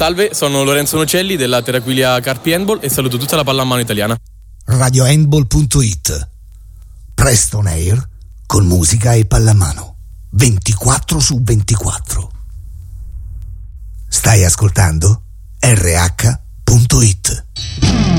Salve, sono Lorenzo Nocelli della Terraquilia Carpi Handball e saluto tutta la pallamano italiana. Radiohandball.it. Presto on air con musica e pallamano 24/24. Stai ascoltando RH.it.